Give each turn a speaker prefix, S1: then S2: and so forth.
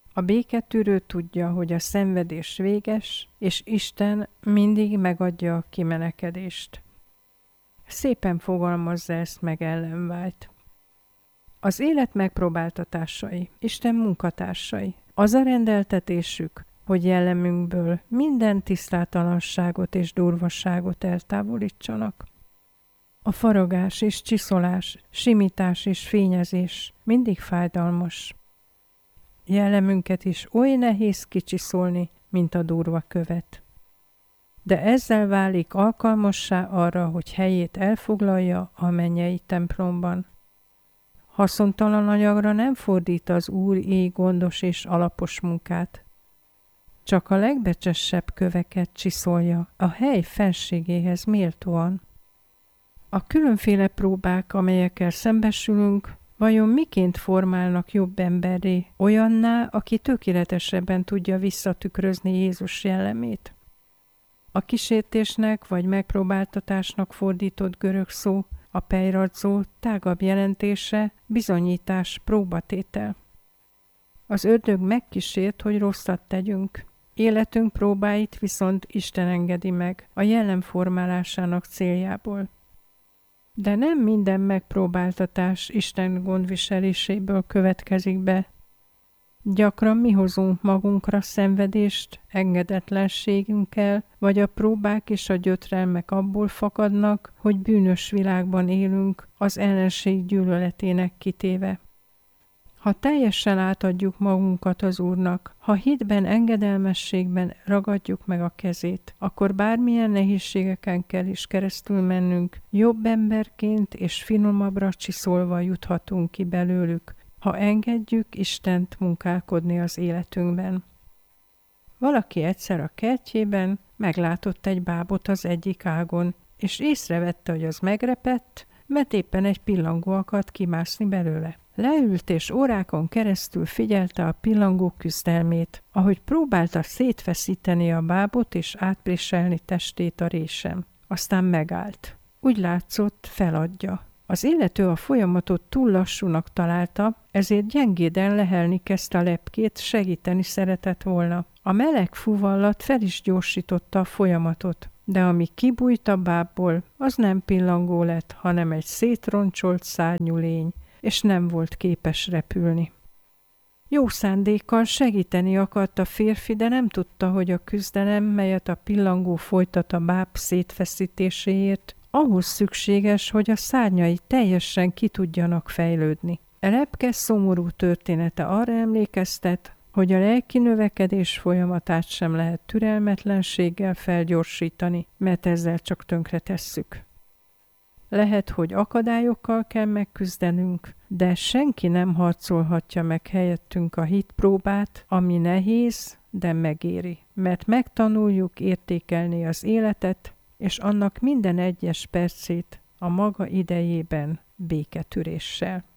S1: A béketűrő tudja, hogy a szenvedés véges, és Isten mindig megadja a kimenekedést. Szépen fogalmazza ezt meg Ellen White. Az élet megpróbáltatásai, Isten munkatársai, az a rendeltetésük, hogy jellemünkből minden tisztátalanságot és durvaságot eltávolítsanak. A faragás és csiszolás, simítás és fényezés mindig fájdalmas. Jellemünket is oly nehéz kicsiszolni, mint a durva követ. De ezzel válik alkalmassá arra, hogy helyét elfoglalja a mennyei templomban. Haszontalan anyagra nem fordít az Úr éj gondos és alapos munkát. Csak a legbecsesebb köveket csiszolja a hely fenségéhez méltóan. A különféle próbák, amelyekkel szembesülünk, vajon miként formálnak jobb emberré, olyanná, aki tökéletesebben tudja visszatükrözni Jézus jellemét? A kísértésnek vagy megpróbáltatásnak fordított görög szó, a peirazó tágabb jelentése, bizonyítás, próbatétel. Az ördög megkísért, hogy rosszat tegyünk. Életünk próbáit viszont Isten engedi meg a jellem formálásának céljából. De nem minden megpróbáltatás Isten gondviseléséből következik be. Gyakran mi hozunk magunkra szenvedést engedetlenségünkkel, vagy a próbák és a gyötrelmek abból fakadnak, hogy bűnös világban élünk, az ellenség gyűlöletének kitéve. Ha teljesen átadjuk magunkat az Úrnak, ha hitben, engedelmességben ragadjuk meg a kezét, akkor bármilyen nehézségeken kell is keresztül mennünk, jobb emberként és finomabbra csiszolva juthatunk ki belőlük, ha engedjük Istent munkálkodni az életünkben. Valaki egyszer a kertjében meglátott egy bábot az egyik ágon, és észrevette, hogy az megrepett, mert éppen egy pillangó akart kimászni belőle. Leült és órákon keresztül figyelte a pillangó küzdelmét, ahogy próbálta szétfeszíteni a bábot és átpréselni testét a résem. Aztán megállt. Úgy látszott, feladja. Az illető a folyamatot túl lassúnak találta, ezért gyengéden lehelni kezdte a lepkét, segíteni szeretett volna. A meleg fuvallat fel is gyorsította a folyamatot, de ami kibújt a bábból, az nem pillangó lett, hanem egy szétroncsolt szárnyú lény, és nem volt képes repülni. Jó szándékkal segíteni akart a férfi, de nem tudta, hogy a küzdelem, melyet a pillangó folytat a báb szétfeszítéséért, ahhoz szükséges, hogy a szárnyai teljesen ki tudjanak fejlődni. A lepke szomorú története arra emlékeztet, hogy a lelki növekedés folyamatát sem lehet türelmetlenséggel felgyorsítani, mert ezzel csak tönkretesszük. Lehet, hogy akadályokkal kell megküzdenünk, de senki nem harcolhatja meg helyettünk a hitpróbát, ami nehéz, de megéri, mert megtanuljuk értékelni az életet, és annak minden egyes percét a maga idejében béketüréssel.